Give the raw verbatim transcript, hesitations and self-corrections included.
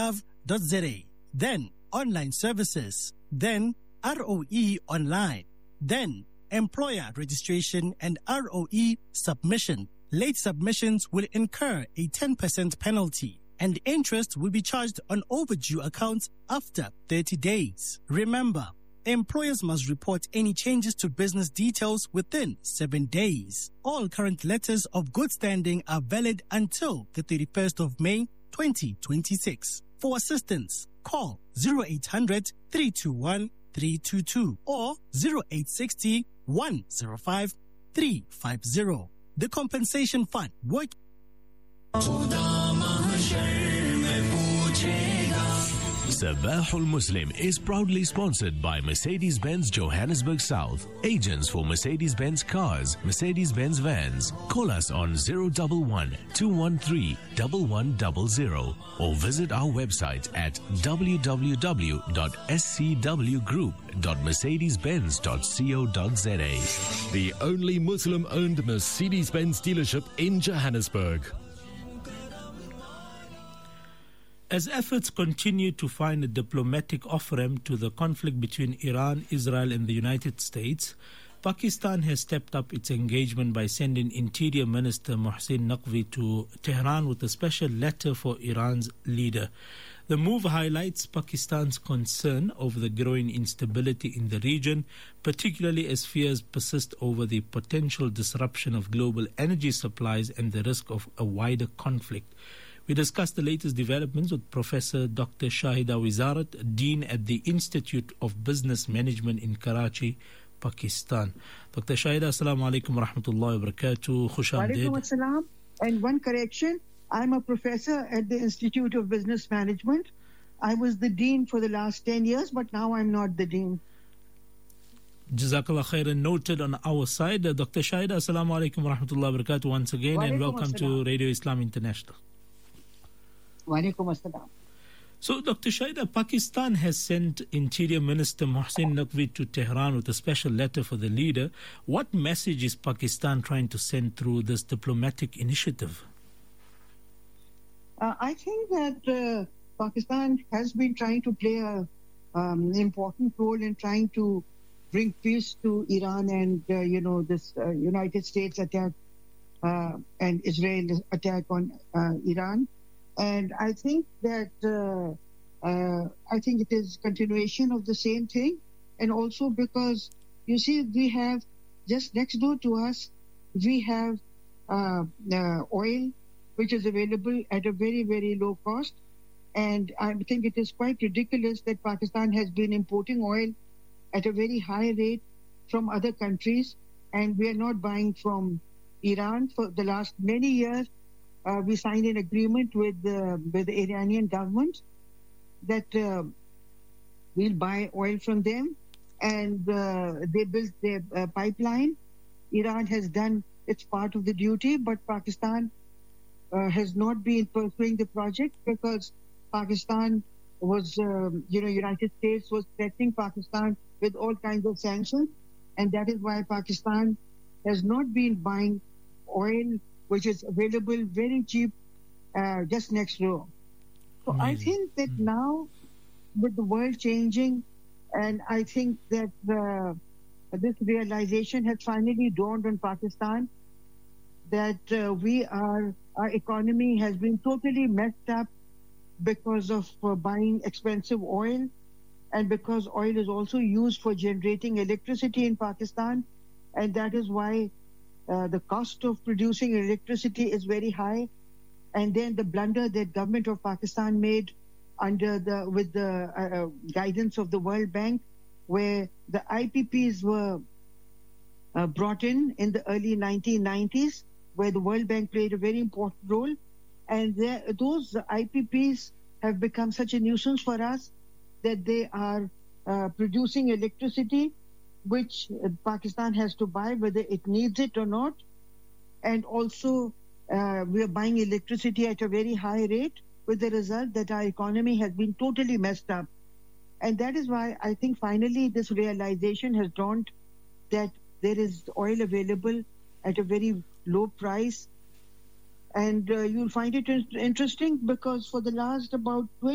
.za, then online services, then R O E online, then employer registration and R O E submission. Late submissions will incur a ten percent penalty, and interest will be charged on overdue accounts after thirty days. Remember, employers must report any changes to business details within seven days. All current letters of good standing are valid until the thirty-first of May twenty twenty-six. For assistance, call zero eight hundred, three two one, three two two or zero eight six zero, one zero five, three five zero. The Compensation Fund work. Sabahul Muslim is proudly sponsored by Mercedes-Benz Johannesburg South, agents for Mercedes-Benz cars, Mercedes-Benz vans. Call us on zero one one, two one three, one one zero zero or visit our website at w w w dot s c w group dot mercedes benz dot co dot z a. The only Muslim-owned Mercedes-Benz dealership in Johannesburg. As efforts continue to find a diplomatic off-ramp to the conflict between Iran, Israel and the United States, Pakistan has stepped up its engagement by sending Interior Minister Mohsin Naqvi to Tehran with a special letter for Iran's leader. The move highlights Pakistan's concern over the growing instability in the region, particularly as fears persist over the potential disruption of global energy supplies and the risk of a wider conflict. We discussed the latest developments with Professor Doctor Shahida Wizarat, Dean at the Institute of Business Management in Karachi, Pakistan. Doctor Shahida, assalamu alaikum wa rahmatullahi wa barakatuh. Khush Walaikum assalam. And one correction, I'm a professor at the Institute of Business Management. I was the dean for the last ten years, but now I'm not the dean. Jazakallah khairan, noted on our side. Uh, Doctor Shahida, assalamu alaikum wa rahmatullahi wa barakatuh once again, and welcome to Radio Islam International. Walaikum assalam. So, Doctor Shahida, Pakistan has sent Interior Minister Mohsin Naqvi to Tehran with a special letter for the leader. What message is Pakistan trying to send through this diplomatic initiative? Uh, I think that uh, Pakistan has been trying to play an um, important role in trying to bring peace to Iran and, uh, you know, this uh, United States attack uh, and Israel attack on uh, Iran. And I think that uh, uh, I think it is continuation of the same thing, and also because you see we have just next door to us we have uh, uh, oil which is available at a very very low cost, and I think it is quite ridiculous that Pakistan has been importing oil at a very high rate from other countries, and we are not buying from Iran for the last many years. Uh, we signed an agreement with uh, with the Iranian government that uh, we'll buy oil from them, and uh, they built their uh, pipeline. Iran has done its part of the duty, but Pakistan uh, has not been pursuing the project because Pakistan was, um, you know, United States was threatening Pakistan with all kinds of sanctions, and that is why Pakistan has not been buying oil which is available very cheap uh, just next door. So mm. I think that mm. now with the world changing, and I think that uh, this realization has finally dawned on Pakistan that uh, we are, our economy has been totally messed up because of uh, buying expensive oil, and because oil is also used for generating electricity in Pakistan, and that is why Uh, the cost of producing electricity is very high. And then the blunder that government of Pakistan made under the with the uh, guidance of the World Bank, where the I P Ps were uh, brought in in the early nineteen nineties, where the World Bank played a very important role, and there, those I P Ps have become such a nuisance for us that they are uh, producing electricity which Pakistan has to buy whether it needs it or not. And also uh, we are buying electricity at a very high rate, with the result that our economy has been totally messed up. And that is why I think finally this realization has dawned that there is oil available at a very low price. And uh, you'll find it interesting because for the last about twenty